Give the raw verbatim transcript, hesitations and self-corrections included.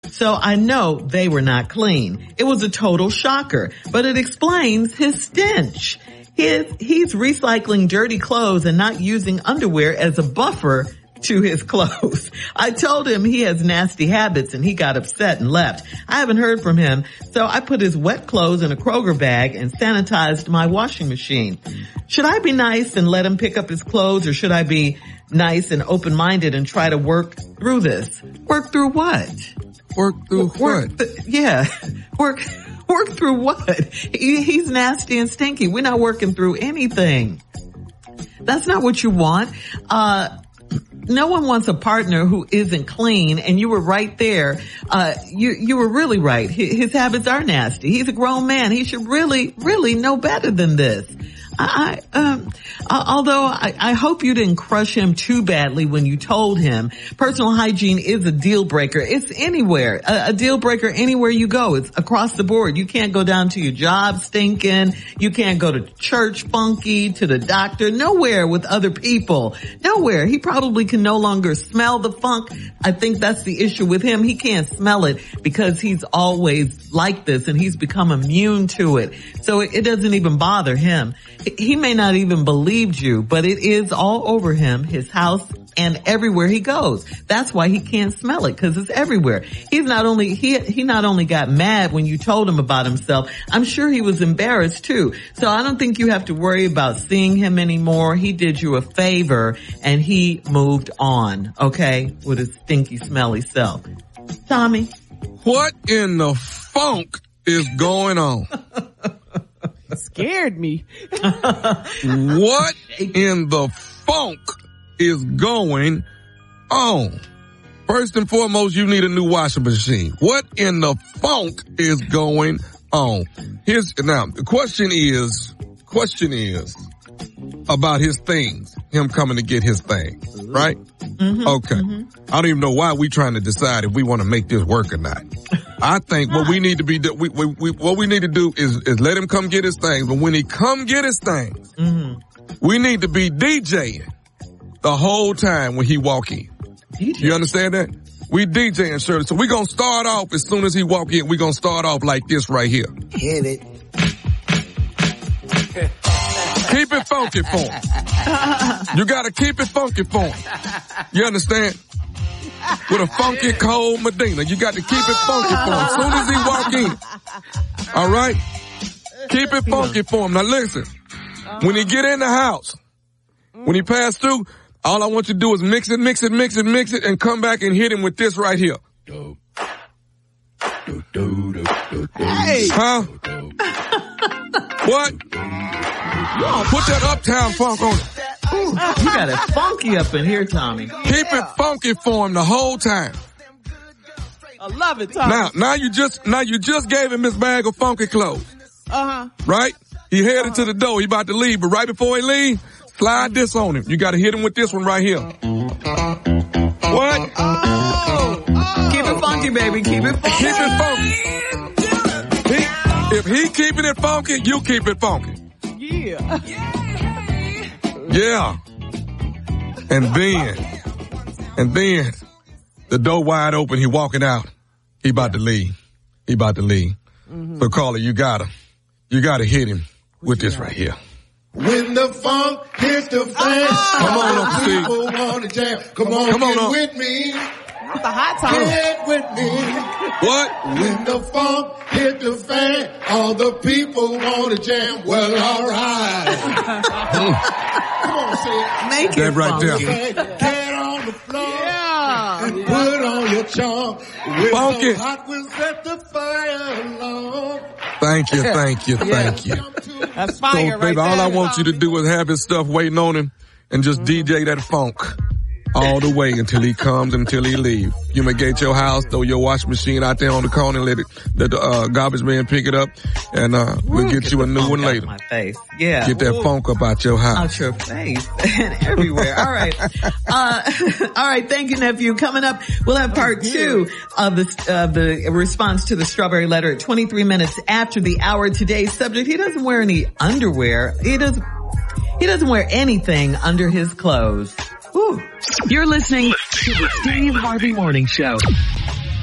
So I know they were not clean. It was a total shocker, but it explains his stench. His, he's recycling dirty clothes and not using underwear as a buffer to his clothes. I told him he has nasty habits and he got upset and left. I haven't heard from him, so I put his wet clothes in a Kroger bag and sanitized my washing machine. Should I be nice and let him pick up his clothes, or should I be nice and open-minded and try to work through this? Work through what? Work through what? Work th- yeah. Work, work through what? He, he's nasty and stinky. We're not working through anything. That's not what you want. Uh, No one wants a partner who isn't clean, and you were right there. Uh, you, you were really right. His, his habits are nasty. He's a grown man. He should really, really know better than this. I, um, although I, I hope you didn't crush him too badly when you told him. Personal hygiene is a deal breaker. It's anywhere, a, a deal breaker anywhere you go. It's across the board. You can't go down to your job stinking. You can't go to church funky, to the doctor, nowhere with other people. Nowhere. He probably can no longer smell the funk. I think that's the issue with him. He can't smell it because he's always like this and he's become immune to it. So it, it doesn't even bother him. He may not even believed you, but it is all over him, his house, and everywhere he goes. That's why he can't smell it, because it's everywhere. He's not only, he, he not only got mad when you told him about himself, I'm sure he was embarrassed too. So I don't think you have to worry about seeing him anymore. He did you a favor and he moved on, okay, with his stinky, smelly self. Tommy? What in the funk is going on? Scared me. What in the funk is going on? First and foremost, you need a new washing machine. What in the funk is going on? Here's, now, the question is, question is about his things, him coming to get his things, right? Mm-hmm, okay. Mm-hmm. I don't even know why we trying to decide if we want to make this work or not. I think what we need to be, we, we, we, what we need to do is, is let him come get his things. But when he come get his things, mm-hmm. we need to be DJing the whole time when he walk in. D J. You understand that? We DJing, Shirley. So we gonna start off as soon as he walk in. We gonna start off like this right here. Hit it. Keep it funky for him. You gotta keep it funky for him. You understand? With a funky cold Medina. You got to keep it funky for him. As soon as he walk in. All right? Keep it funky for him. Now listen. When he get in the house, when he pass through, all I want you to do is mix it, mix it, mix it, mix it, and come back and hit him with this right here. Hey. Huh? What? Put that uptown funk on it. Ooh, you got it funky up in here, Tommy. Keep it funky for him the whole time. I love it, Tommy. Now, now you just, now you just gave him his bag of funky clothes. Uh-huh. Right? He headed uh-huh. to the door. He about to leave, but right before he leave, slide this on him. You got to hit him with this one right here. What? Oh, oh. Keep it funky, baby. Keep it funky. Keep it funky. He, if he keeping it funky, you keep it funky. Yeah. Yeah. And then, and then, the door wide open, he walking out. He about to leave. He about to leave. Mm-hmm. So, Carly, you gotta, you gotta hit him with this right here. When the funk hits the fan, oh, come on up, Steve. People want to jam. Come on, come on get up. with me. It's a hot time. Get with me. What? When the funk hit the fan, all the people want to jam. Well, all right. Come on, say it. Make that it right funky. there. Get on the floor. Yeah. And put on your charm. With Funky. so hot, we'll set the fire along. Thank you, thank you, thank you. That's fire So, right baby, there. all I want you to do is have his stuff waiting on him and just mm-hmm. D J that funk all the way until he comes, until he leaves. You may get your house, throw your washing machine out there on the corner, let it, let the uh, garbage man pick it up, and uh, we'll Ooh, get, get you a new one out later. My face. Yeah. Get that Ooh. funk up out your house. Out your face and everywhere. All right. Uh, all right. Thank you, nephew. Coming up, we'll have part two of the, uh, the response to the strawberry letter at twenty-three minutes after the hour. Today's subject, he doesn't wear any underwear. He doesn't, he doesn't wear anything under his clothes. Whew. You're listening to the Steve Harvey Morning Show.